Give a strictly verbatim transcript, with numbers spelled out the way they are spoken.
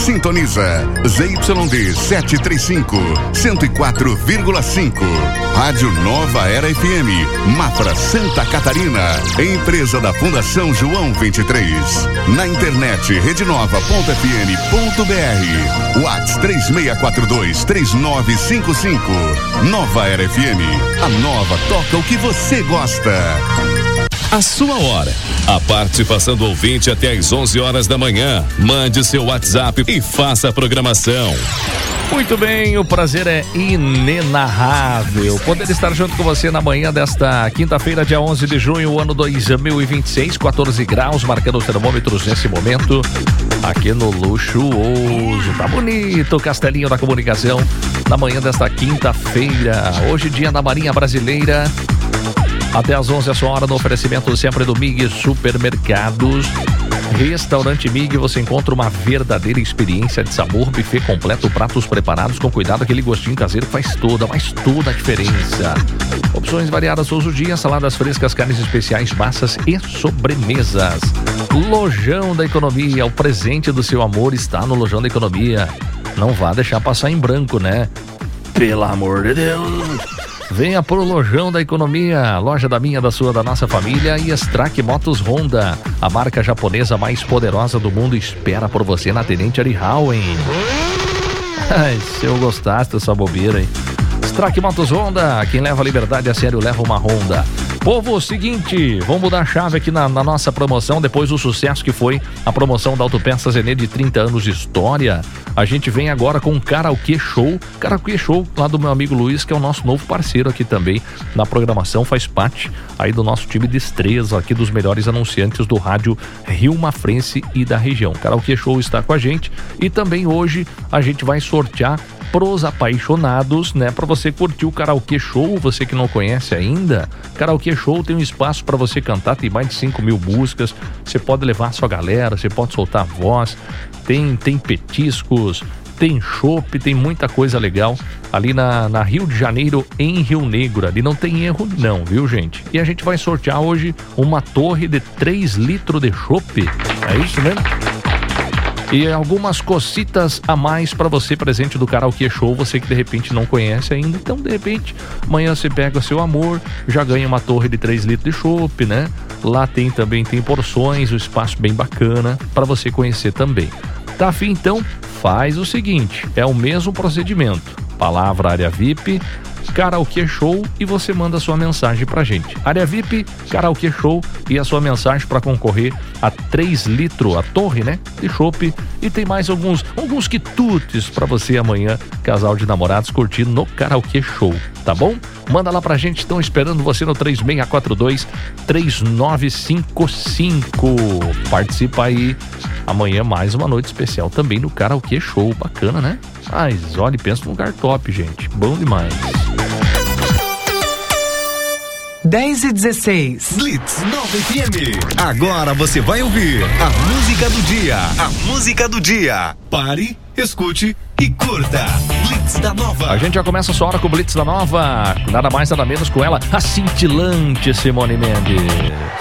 Sintoniza Z Y D setecentos e trinta e cinco, cento e quatro vírgula cinco. Rádio Nova Era F M, Mafra, Santa Catarina. Empresa da Fundação João vinte e três. Na internet rede nova ponto f m ponto b r. WhatsApp três seis quatro dois, três nove cinco cinco. Nova Era F M. A nova toca o que você gosta. A sua hora. A participação do ouvinte até às onze horas da manhã. Mande seu WhatsApp e faça a programação. Muito bem, o prazer é inenarrável poder estar junto com você na manhã desta quinta-feira, dia onze de junho, ano dois mil e vinte e seis, quatorze graus, marcando os termômetros nesse momento, aqui no Luxuoso. Tá bonito o Castelinho da Comunicação, na manhã desta quinta-feira, hoje dia da Marinha Brasileira. Até às onze a sua hora, no oferecimento sempre do M I G Supermercados. Restaurante M I G, você encontra uma verdadeira experiência de sabor, buffet completo, pratos preparados com cuidado, aquele gostinho caseiro que faz toda, mas toda a diferença. Opções variadas todos os dias, saladas frescas, carnes especiais, massas e sobremesas. Lojão da Economia, o presente do seu amor está no Lojão da Economia. Não vá deixar passar em branco, né? Pelo amor de Deus! Venha pro Lojão da Economia, loja da minha, da sua, da nossa família, e Strack Motos Honda, a marca japonesa mais poderosa do mundo, espera por você na Tenente Arihauen. Ai, se eu gostasse dessa bobeira, hein? Strack Motos Honda, quem leva a liberdade a sério leva uma Honda. Povo, seguinte, vamos mudar a chave aqui na, na nossa promoção, depois do sucesso que foi a promoção da Autopeças Enê de trinta anos de história. A gente vem agora com um Karaokê Show, Karaokê Show lá do meu amigo Luiz, que é o nosso novo parceiro aqui também na programação, faz parte aí do nosso time de estrelas aqui, dos melhores anunciantes do rádio Rio Mafrense e da região. Karaokê Show está com a gente e também hoje a gente vai sortear pros apaixonados, né? Para você curtir o Karaokê Show, você que não conhece ainda, Karaokê Show tem um espaço para você cantar, tem mais de cinco mil músicas, você pode levar sua galera, você pode soltar voz, tem, tem petiscos, tem chopp, tem muita coisa legal ali na, na Rio de Janeiro, em Rio Negro, ali não tem erro não, viu gente? E a gente vai sortear hoje uma torre de três litros de chopp, é isso mesmo? E algumas cocitas a mais para você, presente do Karaokê Show, você que de repente não conhece ainda. Então, de repente, amanhã você pega o seu amor, já ganha uma torre de três litros de chopp, né? Lá tem também, tem porções, um espaço bem bacana para você conhecer também. Tá afim? Então, faz o seguinte, é o mesmo procedimento. Palavra área V I P, Karaokê Show, e você manda sua mensagem pra gente. Área V I P, Karaokê Show e a sua mensagem para concorrer a três litros, a torre, né, de chopp, e tem mais alguns, alguns quitutes pra você amanhã, casal de namorados, curtir no Karaokê Show, tá bom? Manda lá pra gente, estão esperando você no três seis quatro dois, três nove cinco cinco. Participa aí. Amanhã mais uma noite especial também no Karaokê Show, bacana, né? Mas olha, pensa num lugar top, gente, bom demais. dez e dezesseis. Blitz Nova F M. Agora você vai ouvir a música do dia. A música do dia. Pare, escute e curta. Blitz da Nova. A gente já começa a sua hora com o Blitz da Nova. Nada mais, nada menos com ela, a cintilante Simone Mendes.